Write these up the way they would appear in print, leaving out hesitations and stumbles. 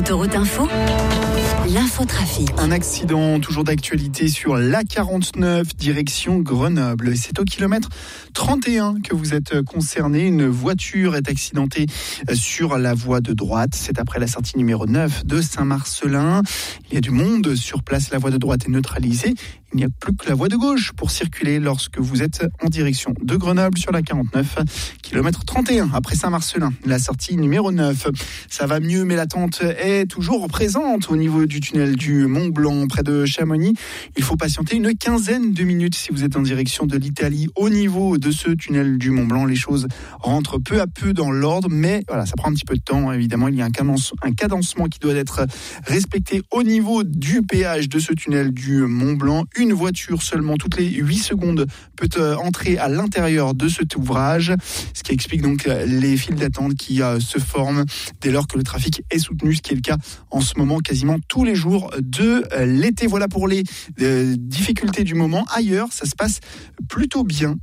Autoroute Info, l'infotrafic. Un accident toujours d'actualité sur l'A49 direction Grenoble. C'est au kilomètre 31 que vous êtes concerné. Une voiture est accidentée sur la voie de droite. C'est après la sortie numéro 9 de Saint-Marcelin. Il y a du monde sur place. La voie de droite est neutralisée. Il n'y a plus que la voie de gauche pour circuler lorsque vous êtes en direction de Grenoble sur la 49, kilomètre 31 après Saint-Marcelin, la sortie numéro 9. Ça va mieux, mais l'attente est toujours présente au niveau du tunnel du Mont-Blanc près de Chamonix. Il faut patienter une quinzaine de minutes si vous êtes en direction de l'Italie. Au niveau de ce tunnel du Mont-Blanc, les choses rentrent peu à peu dans l'ordre, mais voilà, ça prend un petit peu de temps. Évidemment, il y a un cadencement qui doit être respecté au niveau du péage de ce tunnel du Mont-Blanc. Une voiture seulement toutes les 8 secondes peut entrer à l'intérieur de cet ouvrage, ce qui explique donc les files d'attente qui se forment dès lors que le trafic est soutenu, ce qui est le cas en ce moment quasiment tous les jours de l'été. Voilà pour les difficultés du moment. Ailleurs, ça se passe plutôt bien.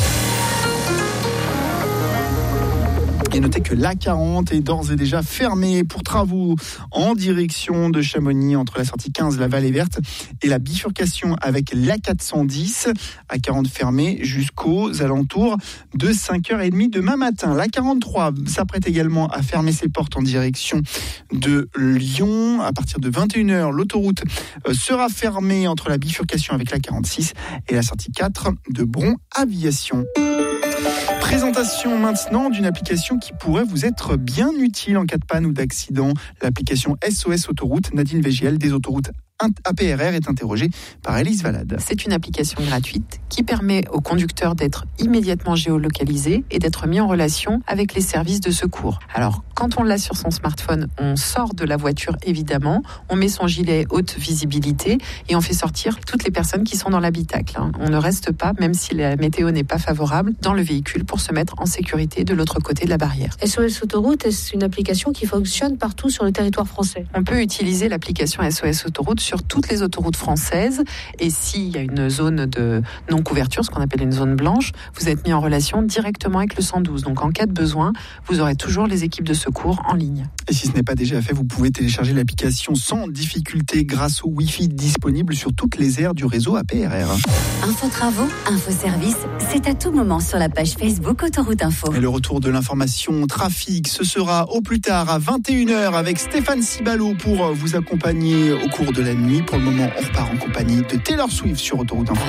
Et notez que l'A40 est d'ores et déjà fermée pour travaux en direction de Chamonix entre la sortie 15, la Vallée Verte, et la bifurcation avec l'A410. A40 fermée jusqu'aux alentours de 5h30 demain matin. L'A43 s'apprête également à fermer ses portes en direction de Lyon. À partir de 21h, l'autoroute sera fermée entre la bifurcation avec l'A46 et la sortie 4 de Bron-Aviation. Présentation maintenant d'une application qui pourrait vous être bien utile en cas de panne ou d'accident. L'application SOS Autoroute. Nadine Végiel des autoroutes APRR est interrogée par Élise Valade. C'est une application gratuite qui permet aux conducteurs d'être immédiatement géolocalisés et d'être mis en relation avec les services de secours. Alors, quand on l'a sur son smartphone, on sort de la voiture évidemment, on met son gilet haute visibilité et on fait sortir toutes les personnes qui sont dans l'habitacle. On ne reste pas, même si la météo n'est pas favorable, dans le véhicule pour se mettre en sécurité de l'autre côté de la barrière. SOS Autoroute, est une application qui fonctionne partout sur le territoire français. On peut utiliser l'application SOS Autoroute sur toutes les autoroutes françaises, et s'il y a une zone de non-couverture, ce qu'on appelle une zone blanche, vous êtes mis en relation directement avec le 112. Donc en cas de besoin, vous aurez toujours les équipes de secours en ligne. Et si ce n'est pas déjà fait, vous pouvez télécharger l'application sans difficulté grâce au Wi-Fi disponible sur toutes les aires du réseau APRR. Info travaux, info service, c'est à tout moment sur la page Facebook Autoroute Info. Et le retour de l'information trafic, ce sera au plus tard à 21h avec Stéphane Cibalo pour vous accompagner au cours de la nuit. Pour le moment, on repart en compagnie de Taylor Swift sur Autoroute Info.